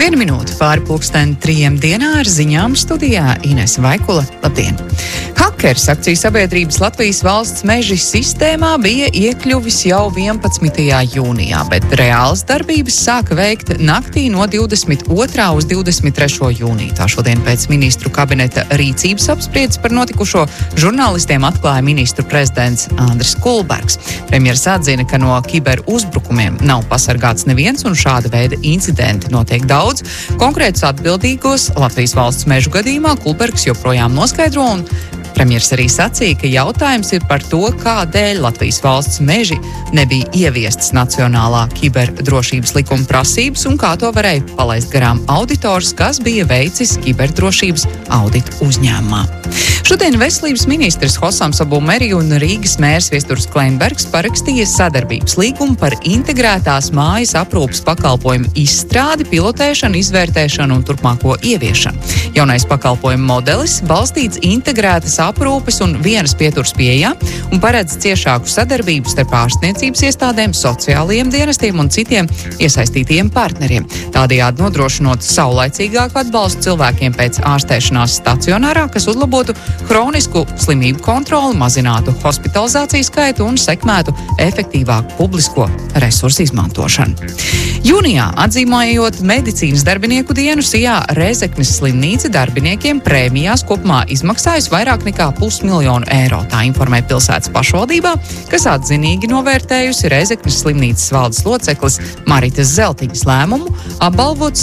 1 minūte pāri 2:03 dienā ar ziņām studijā Inese Vaikula. Labdien! Hakers akciju sabiedrības Latvijas valsts meži sistēmā bija iekļuvis jau 11. jūnijā, bet reālas darbības sāka veikt naktī no 22. uz 23. jūniju. Tā šodien pēc ministru kabineta rīcības apspriedes par notikušo žurnālistiem atklāja ministru prezidents Andris Kulbergs. Premjers atzina, ka no kiberuzbrukumiem nav pasargāts neviens un šāda veida incidenti notiek daudz. Konkrētus atbildīgos Latvijas valsts mežu gadījumā Kulbergs joprojām noskaidro, un premjers arī sacīja, ka jautājums ir par to, kādēļ Latvijas valsts meži nebija ieviestas nacionālā kiberdrošības likuma prasības un kā to varēja palaist garām auditors, kas bija veicis kiberdrošības auditu uzņēmumā. Šodien veselības ministrs Hosams Abu Meri un Rīgas mērs Viesturs Kleinbergs parakstīja sadarbības līgumu par integrētās mājas aprūpes pakalpojumu izstrādi, pilotēšanu, izvērtēšanu un turpmāko ieviešanu. Jaunais pakalpojumu modelis balstīts integrētas aprūpes un vienas pieturas pieejā un paredz ciešāku sadarbību starp ārstniecības iestādēm, sociālajiem dienestiem un citiem iesaistītiem partneriem. Tādējādi nodrošinot saulaicīgāku atbalstu cilvēkiem pēc ārstēšanās stacionārā, kas uzlabotu hronisku slimību kontroli, mazinātu hospitalizācijas skaitu un sekmētu efektīvāku publisko resursu izmantošanu. Jūnijā, atzīmējot medicīnas darbinieku dienu, Sijā Rēzeknes slimnīca darbiniekiem prēmijās kopumā izmaksājusi vairāk nekā 500 000 eiro. Tā informē pilsētas pašvaldībā, kas atzinīgi novērtējusi Rēzeknes slimnīcas valdes loceklis Maritas Zeltiņas lēmumu apbalvot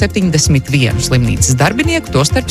671 slimnīcas darbinieku, tostarp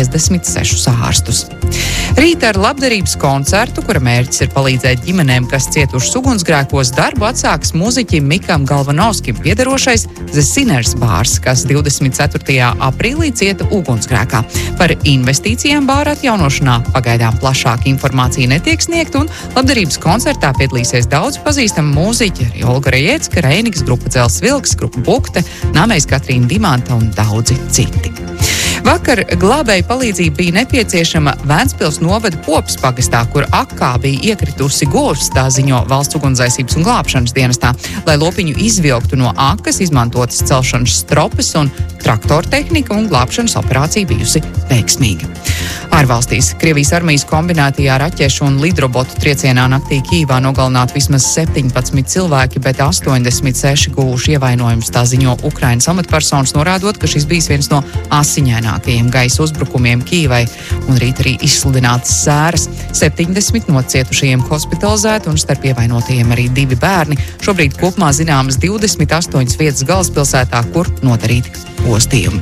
156 ārstus. Rīt ar labdarības koncertu, kura mērķis ir palīdzēt ģimenēm, kas cietušas ugunsgrēkos, darbu atsāks mūziķim Mikam Galvanovskim piederošais The Sinners bārs, kas 24. aprīlī cieta ugunsgrēkā. Par investīcijām bāra atjaunošanā pagaidām plašāka informācija netiek sniegta, un labdarības koncertā piedalīsies daudz pazīstami mūziķi, arī Olga Rejecka, Reinigs, grupa Dzels Vilks, grupa Bukte, Nāmējs Katrīna Dimanta un daudzi citi. Vakar glābēja palīdzība bija nepieciešama Vēncpils novada Popas pagastā, kur akā bija iekritusi govs, tā ziņo Valsts ugunsdzēsības un glābšanas dienestā. Lai lopiņu izvilktu no akas, izmantotas celšanas stropes un traktortehnika, un glābšanas operācija bijusi veiksmīga. Ārvalstīs Krievijas armijas kombinētajā raķešu un lidrobotu triecienā naktī Kīvā nogalināti vismaz 17 cilvēki, bet 86 guvuši ievainojumus, tā ziņo Ukrainas amatpersonas, norādot, ka šis bijis viens no asiņainākajiem gaisa uzbrukumiem Kīvai, un rīt arī izsludinātas sēras. 70 no cietušajiem hospitalizēti un starp ievainotajiem arī 2 bērni. Šobrīd kopumā zināmas 28 vietas galvaspilsētā, kur nodarīti postījumi.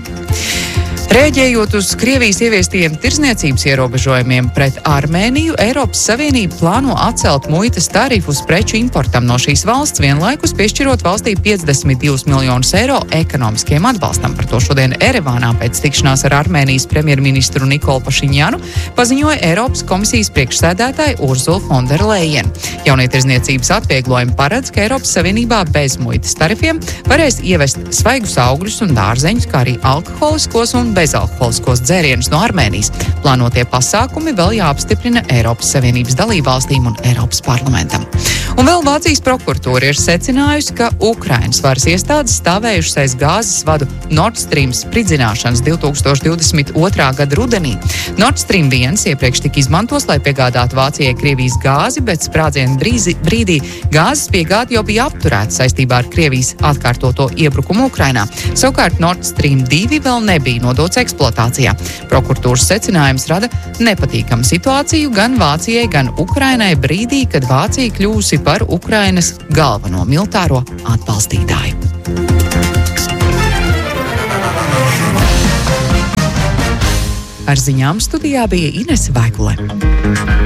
Rēģējot uz Krievijas ieviestiem tirzniecības ierobežojumiem pret Armēniju, Eiropas Savienība plāno atcelt muitas tarifus preču importam no šīs valsts, vienlaikus piešķirot valstī 52 miljonus eiro ekonomiskiem atbalstam. Par to šodien Erevānā pēc tikšanās ar Armēnijas premjerministru Nikolu Pašiņjanu paziņoja Eiropas komisijas priekšsēdētāja Ursula von der Leyen. Jaunie tirzniecības atvieglojumi paredz, ka Eiropas Savienībā bez muitas tarifiem varēs ievest svaigus augļus un dārzeņus, kā arī alkoholiskos un bezalkoholiskos dzērienus no Armēnijas. Plānotie pasākumi vēl jāapstiprina Eiropas Savienības dalībvalstīm un Eiropas parlamentam. Un vēl Vācijas prokuratūra ir secinājusi, ka Ukrainas varas iestādes stāvējušas aiz gāzes vadu Nord Stream spridzināšanas 2022. gada rudenī. Nord Stream 1 iepriekš tika izmantos, lai piegādātu Vācijai Krievijas gāzi, bet sprādzienu brīdī gāzes piegāde jau bija apturēta saistībā ar Krievijas atkārtoto iebrukumu Ukrainā. Savukārt Nord Stream 2 vēl nebija nodots eksploatācijā. Prokuratūras secinājums rada nepatīkamu situāciju gan Vācijai, gan Ukrainai brīdī, kad Vācija kļūsi par Ukrainas galveno militāro atbalstītāju. Ar ziņām studijā bija Inese Vaikule.